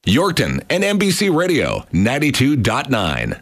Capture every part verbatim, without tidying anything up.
Yorkton and N B C Radio ninety-two point nine.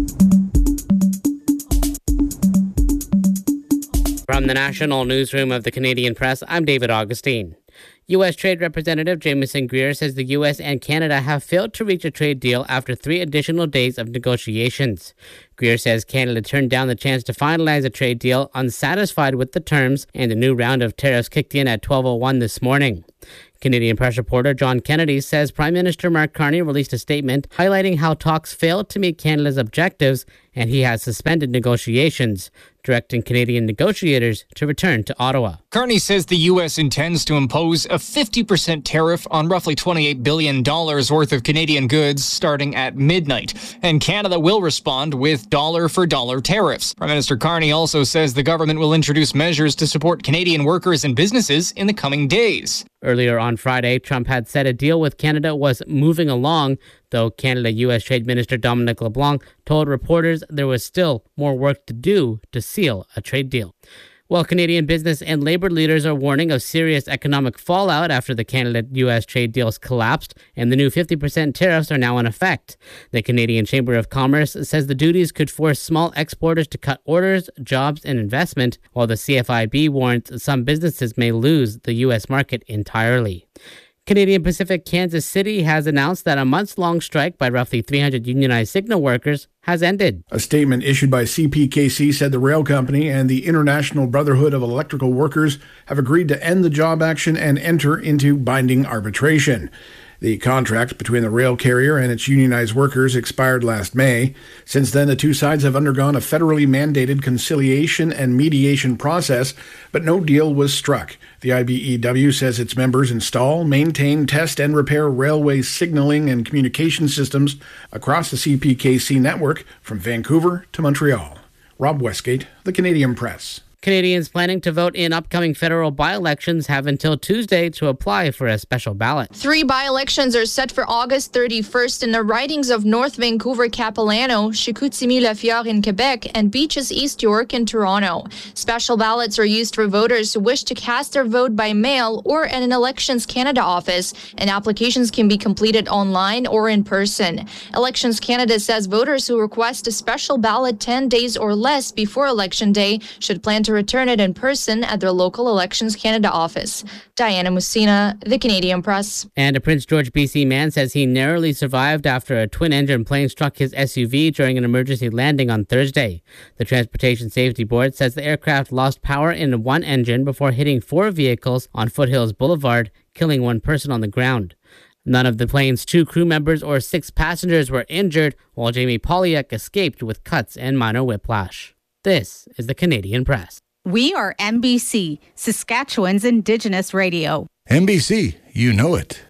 From the National Newsroom of the Canadian Press, I'm David Augustine. U S. Trade Representative Jamieson Greer says the U S and Canada have failed to reach a trade deal after three additional days of negotiations. Greer says Canada turned down the chance to finalize a trade deal unsatisfied with the terms, and a new round of tariffs kicked in at twelve oh one this morning. Canadian Press reporter John Kennedy says Prime Minister Mark Carney released a statement highlighting how talks failed to meet Canada's objectives, and he has suspended negotiations, directing Canadian negotiators to return to Ottawa. Carney says the U S intends to impose a fifty percent tariff on roughly twenty-eight billion dollars worth of Canadian goods starting at midnight, and Canada will respond with dollar-for-dollar tariffs. Prime Minister Carney also says the government will introduce measures to support Canadian workers and businesses in the coming days. Earlier on Friday, Trump had said a deal with Canada was moving along, though Canada-U S Trade Minister Dominic LeBlanc told reporters there was still more work to do to seal a trade deal. Well, Canadian business and labor leaders are warning of serious economic fallout after the Canada-U S trade deals collapsed and the new fifty percent tariffs are now in effect. The Canadian Chamber of Commerce says the duties could force small exporters to cut orders, jobs, and investment, while the C F I B warns some businesses may lose the U S market entirely. Canadian Pacific Kansas City has announced that a months-long strike by roughly three hundred unionized signal workers has ended. A statement issued by C P K C said the rail company and the International Brotherhood of Electrical Workers have agreed to end the job action and enter into binding arbitration. The contract between the rail carrier and its unionized workers expired last May. Since then, the two sides have undergone a federally mandated conciliation and mediation process, but no deal was struck. The I B E W says its members install, maintain, test, and repair railway signaling and communication systems across the C P K C network from Vancouver to Montreal. Rob Westgate, The Canadian Press. Canadians planning to vote in upcoming federal by-elections have until Tuesday to apply for a special ballot. Three by-elections are set for August thirty-first in the ridings of North Vancouver, Capilano, Chicoutimi-Lafière in Quebec, and Beaches East York in Toronto. Special ballots are used for voters who wish to cast their vote by mail or at an Elections Canada office, and applications can be completed online or in person. Elections Canada says voters who request a special ballot ten days or less before Election Day should plan to to return it in person at their local Elections Canada office. Diana Musina, The Canadian Press. And a Prince George B C man says he narrowly survived after a twin-engine plane struck his S U V during an emergency landing on Thursday. The Transportation Safety Board says the aircraft lost power in one engine before hitting four vehicles on Foothills Boulevard, killing one person on the ground. None of the plane's two crew members or six passengers were injured, while Jamie Polyak escaped with cuts and minor whiplash. This is the Canadian Press. We are N B C, Saskatchewan's Indigenous Radio. N B C, you know it.